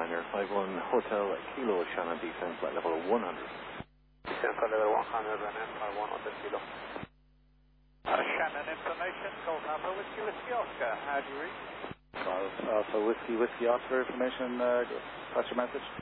Niner 51 Hotel Kilo, Shannon descent flight level 100. Descent flight level 100, Ryanair 51 Hotel Kilo. Shannon information, Golf Alpha Whiskey Whiskey Oscar, how do you read? Golf Alpha Whiskey Whiskey Oscar information, what's your message?